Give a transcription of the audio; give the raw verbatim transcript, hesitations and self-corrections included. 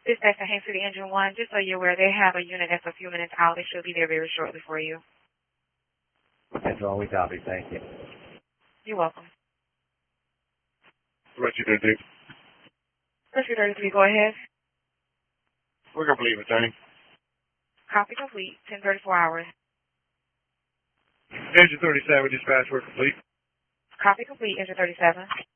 Dispatch to Haines City Engine one, just so you're aware, they have a unit that's a few minutes out. They should be there very shortly for you. That's all we copy. Thank you. You're welcome. Rescue thirty-three. Rescue thirty-three, go ahead. We're complete, returning. Copy complete, ten thirty-four hours. Engine thirty-seven, dispatch, we're complete. Copy complete, Engine thirty-seven.